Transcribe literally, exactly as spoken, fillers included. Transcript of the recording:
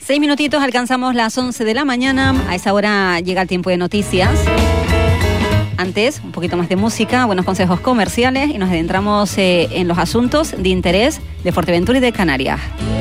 Seis minutitos, alcanzamos las once de la mañana. A esa hora llega el tiempo de noticias. Antes, un poquito más de música, buenos consejos comerciales y nos adentramos eh, en los asuntos de interés de Fuerteventura y de Canarias.